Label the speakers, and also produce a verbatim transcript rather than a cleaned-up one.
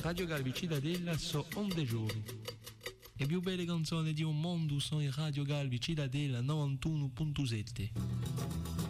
Speaker 1: Radio Galvi Cittadella so onde giorni. Le più belle canzoni di un mondo sono in Radio Galvi Cittadella novantuno virgola sette.